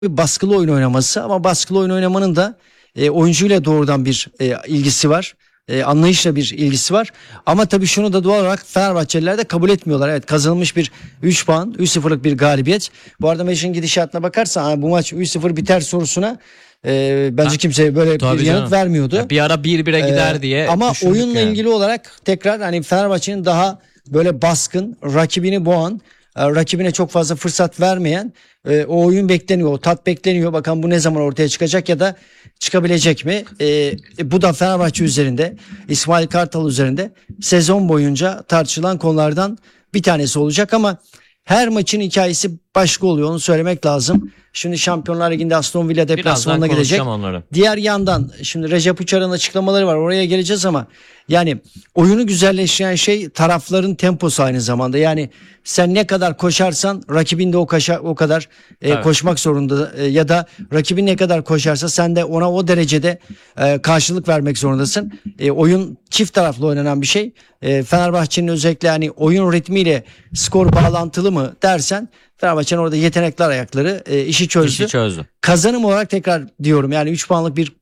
bir baskılı oyun oynaması, ama baskılı oyun oynamanın da oyuncuyla doğrudan bir ilgisi var. Anlayışla bir ilgisi var. Ama tabii şunu da doğal olarak Fenerbahçeliler de kabul etmiyorlar. Evet, kazanılmış bir 3 puan, 3-0'lık bir galibiyet. Bu arada maçın gidişatına bakarsan bu maç 3-0 biter sorusuna bence kimse böyle bir yanıt vermiyordu. Ya bir ara 1-1'e gider diye ama oyunla yani. ilgili olarak tekrar hani Fenerbahçe'nin daha böyle baskın, rakibini boğan, rakibine çok fazla fırsat vermeyen o oyun bekleniyor, o tat bekleniyor. Bakalım bu ne zaman ortaya çıkacak ya da çıkabilecek mi? Bu da Fenerbahçe üzerinde, İsmail Kartal üzerinde sezon boyunca tartışılan konulardan bir tanesi olacak, ama her maçın hikayesi başka oluyor, onu söylemek lazım. Şimdi Şampiyonlar Ligi'nde Aston Villa deplasmanına gidecek. Diğer yandan şimdi Recep Uçar'ın açıklamaları var, oraya geleceğiz, ama yani oyunu güzelleştiren şey tarafların temposu aynı zamanda. Yani sen ne kadar koşarsan rakibin de o kadar koşmak zorunda, ya da rakibin ne kadar koşarsa sen de ona o derecede karşılık vermek zorundasın. Oyun çift taraflı oynanan bir şey. Fenerbahçe'nin özellikle hani oyun ritmiyle skor bağlantılı mı dersen, Fenerbahçe'nin orada yetenekler ayakları işi çözdü. Kazanım olarak tekrar diyorum, yani 3 puanlık bir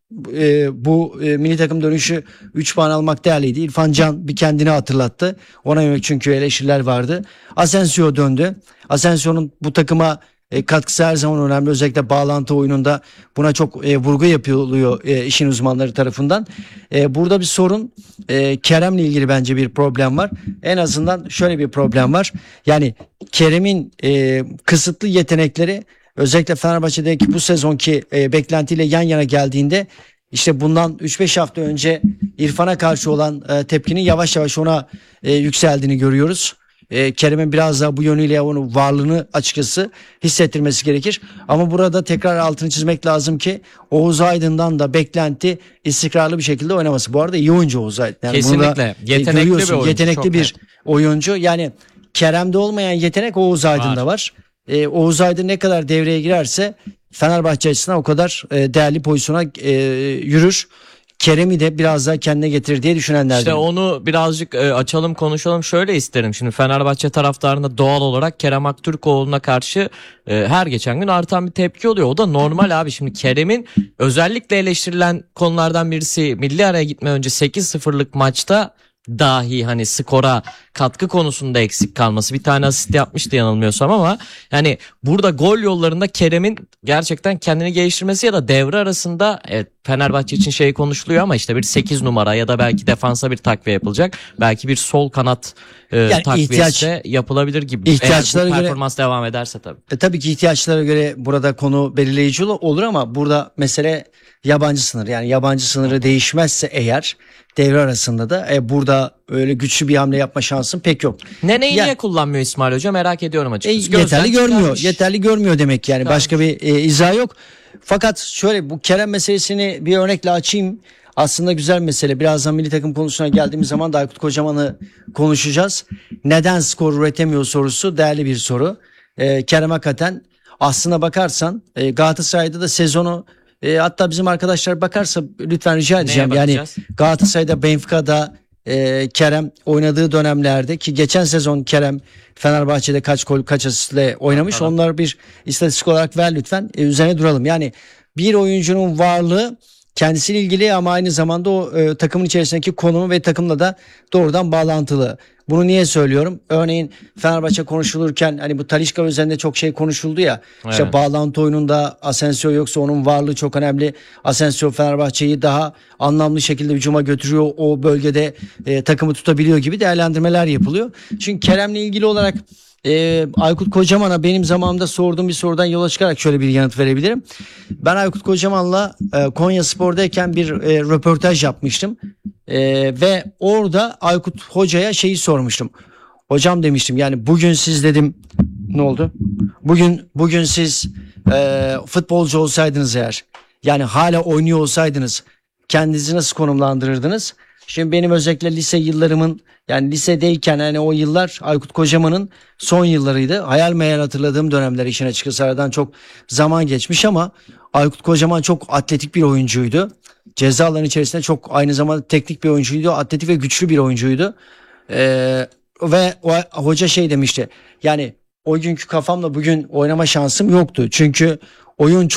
bu milli takım dönüşü 3 puan almak değerliydi. İrfan Can bir kendini hatırlattı. Ona yönelik çünkü eleştiriler vardı. Asensio döndü. Asensio'nun bu takıma katkısı her zaman önemli. Özellikle bağlantı oyununda buna çok vurgu yapılıyor işin uzmanları tarafından. Burada bir sorun, Kerem'le ilgili bence bir problem var. En azından şöyle bir problem var. Yani Kerem'in kısıtlı yetenekleri özellikle Fenerbahçe'deki bu sezonki beklentiyle yan yana geldiğinde, işte bundan 3-5 hafta önce İrfan'a karşı olan tepkinin yavaş yavaş ona yükseldiğini görüyoruz. Kerem'in biraz daha bu yönüyle onun varlığını açıkçası hissettirmesi gerekir. Ama burada tekrar altını çizmek lazım ki Oğuz Aydın'dan da beklenti istikrarlı bir şekilde oynaması. Bu arada iyi oyuncu Oğuz Aydın. Yani kesinlikle. Yetenekli bir oyuncu. Yetenekli bir oyuncu. Yani Kerem'de olmayan yetenek Oğuz Aydın'da var. Oğuz Aydın ne kadar devreye girerse Fenerbahçe açısından o kadar değerli pozisyona yürür. Kerem'i de biraz daha kendine getirir diye düşünenlerden. İşte onu birazcık açalım, konuşalım. Şöyle isterim. Şimdi Fenerbahçe taraftarında doğal olarak Kerem Aktürkoğlu'na karşı her geçen gün artan bir tepki oluyor. O da normal abi. Şimdi Kerem'in özellikle eleştirilen konulardan birisi, milli araya gitme önce 8-0'lık maçta dahi hani skora katkı konusunda eksik kalması. Bir tane asist yapmıştı yanılmıyorsam, ama yani burada gol yollarında Kerem'in gerçekten kendini geliştirmesi ya da devre arasında Fenerbahçe için şey konuşuluyor, ama işte bir 8 numara ya da belki defansa bir takviye yapılacak. Belki bir sol kanat yani takviyesi de yapılabilir gibi. İhtiyaçlara eğer bu göre performans devam ederse tabii. Tabii ki ihtiyaçlara göre burada konu belirleyici olur, ama burada mesele yabancı sınır. Yani yabancı sınırı değişmezse eğer devre arasında da burada öyle güçlü bir hamle yapma şansın pek yok. Niye kullanmıyor İsmail Hoca, merak ediyorum açıkçası. Yeterli görmüyor demek yani. Başka bir izah yok. Fakat şöyle, bu Kerem meselesini bir örnekle açayım. Aslında güzel mesele. Birazdan milli takım konusuna geldiğimiz zaman da Aykut Kocaman'ı konuşacağız. Neden skor üretemiyor sorusu değerli bir soru. Kerem hakikaten aslına bakarsan Galatasaray'da da sezonu, hatta bizim arkadaşlar bakarsa lütfen rica edeceğim. Yani Galatasaray'da, Benfica'da Kerem oynadığı dönemlerde, ki geçen sezon Kerem Fenerbahçe'de kaç gol kaç asistle oynamış. Tamam. Onları bir istatistik olarak ver lütfen. Üzerine duralım. Yani bir oyuncunun varlığı kendisiyle ilgili, ama aynı zamanda o takımın içerisindeki konumu ve takımla da doğrudan bağlantılı. Bunu niye söylüyorum? Örneğin Fenerbahçe konuşulurken hani bu Talisca üzerinde çok şey konuşuldu ya. Evet. İşte bağlantı oyununda Asensio yoksa onun varlığı çok önemli. Asensio Fenerbahçe'yi daha anlamlı şekilde hücuma götürüyor. O bölgede takımı tutabiliyor gibi değerlendirmeler yapılıyor. Çünkü Kerem'le ilgili olarak Aykut Kocaman'a benim zamanımda sorduğum bir sorudan yola çıkarak şöyle bir yanıt verebilirim. Ben Aykut Kocaman'la Konyaspor'dayken bir röportaj yapmıştım. Ve orada Aykut Hoca'ya şeyi sormuştum. Hocam demiştim, yani bugün siz dedim, ne oldu? Bugün siz futbolcu olsaydınız eğer, yani hala oynuyor olsaydınız kendinizi nasıl konumlandırırdınız? Şimdi benim özellikle lise yıllarımın, yani lisedeyken hani o yıllar Aykut Kocaman'ın son yıllarıydı. Hayal meyal hatırladığım dönemler, işin açıkçası aradan çok zaman geçmiş, ama Aykut Kocaman çok atletik bir oyuncuydu. Ceza alanı içerisinde çok aynı zamanda teknik bir oyuncuydu. Atletik ve güçlü bir oyuncuydu. Ve hoca şey demişti. Yani o günkü kafamla bugün oynama şansım yoktu. Çünkü oyun